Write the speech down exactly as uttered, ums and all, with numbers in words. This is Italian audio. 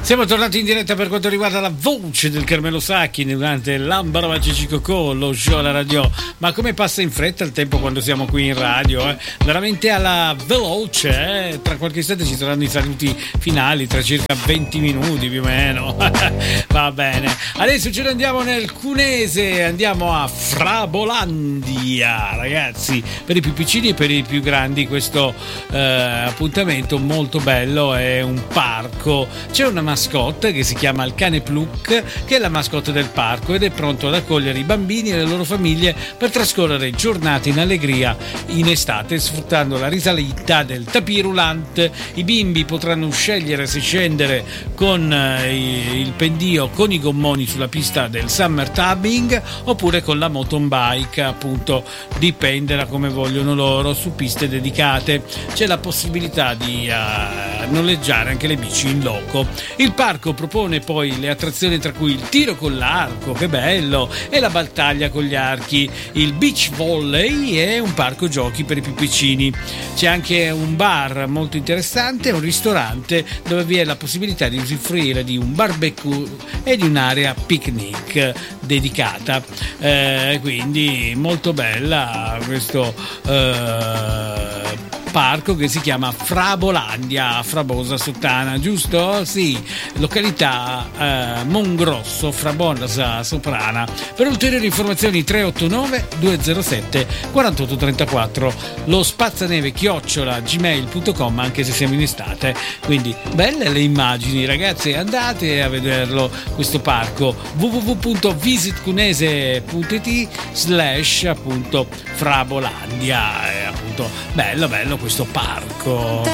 Siamo tornati in diretta per quanto riguarda la voce del Carmelo Sacchi durante l'Ambaro Magici Cocò, lo show alla radio. Ma come passa in fretta il tempo quando siamo qui in radio, eh? Veramente alla veloce, eh? Tra qualche istante ci saranno i saluti finali, tra circa venti minuti più o meno. Va bene. Adesso ce ne andiamo nel Cunese, andiamo a Frabolandia, ragazzi, per i più piccini e per i più grandi questo eh, appuntamento molto bello, è un parco. C'è una mascotte che si chiama il cane Pluck, che è la mascotte del parco ed è pronto ad accogliere i bambini e le loro famiglie per trascorrere giornate in allegria in estate, sfruttando la risalita del tapis roulant. I bimbi potranno scegliere se scendere con eh, il pendio con i gommoni sulla pista del summer tubbing oppure con la mountain bike, appunto dipende da come vogliono loro, su piste dedicate. C'è la possibilità di uh, noleggiare anche le bici in loco. Il parco propone poi le attrazioni tra cui il tiro con l'arco, che bello, e la battaglia con gli archi, il beach volley e un parco giochi per i più piccini. C'è anche un bar molto interessante, un ristorante dove vi è la possibilità di usufruire di un barbecue e di un'area picnic dedicata, eh, quindi molto bella questo eh, parco che si chiama Frabolandia, Frabosa Sottana, giusto? Sì, località eh, Mongrosso, Frabosa Soprana. Per ulteriori informazioni tre otto nove due zero sette quattro otto tre quattro, lo spazzaneve chiocciola gmail punto com, anche se siamo in estate. Quindi belle le immagini, ragazzi, andate a vederlo questo parco, w w w punto visit cunese punto it slash appunto Frabolandia, è appunto bello bello questo parco.